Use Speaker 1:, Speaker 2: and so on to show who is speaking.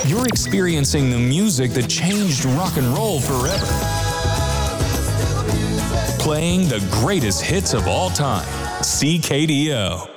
Speaker 1: You're experiencing the music that changed rock and roll forever. Playing the greatest hits of all time. CKDO.